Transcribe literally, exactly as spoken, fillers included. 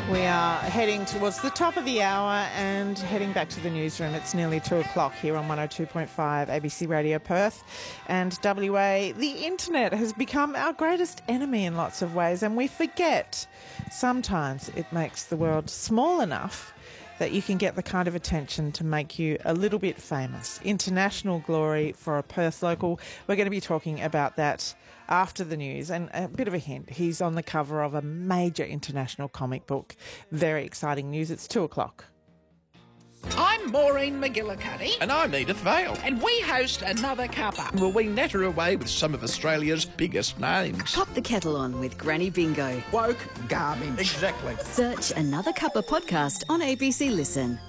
We are heading towards the top of the hour and heading back to the newsroom. It's nearly two o'clock here on one oh two point five A B C Radio Perth and W A. The internet has become our greatest enemy in lots of ways, and we forget sometimes it makes the world small enough that you can get the kind of attention to make you a little bit famous. International glory for a Perth local. We're going to be talking about that after the news. And a bit of a hint, he's on the cover of a major international comic book. Very exciting news. It's two o'clock. I'm Maureen McGillicuddy. And I'm Edith Vale. And we host Another Cuppa. Will we natter away with some of Australia's biggest names? Pop the kettle on with Granny Bingo. Woke garbage. Exactly. Search Another Cuppa podcast on A B C Listen.